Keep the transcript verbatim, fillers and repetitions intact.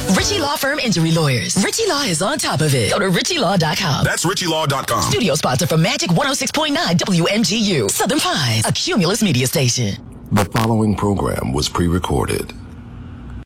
Ritchie Law Firm Injury Lawyers. Ritchie Law is on top of it. Go to ritchie law dot com. That's ritchie law dot com. Studio sponsor for Magic one oh six point nine W M G U. Southern Pines, a Cumulus media station. The following program was pre-recorded.